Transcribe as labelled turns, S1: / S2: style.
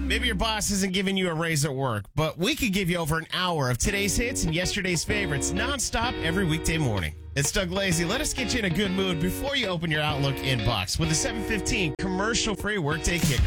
S1: Maybe your boss isn't giving you a raise at work, but we could give you over an hour of today's hits and yesterday's favorites nonstop every weekday morning. It's Doug Lazy. Let us get you in a good mood before you open your Outlook inbox with a 7:15 commercial-free workday kicker.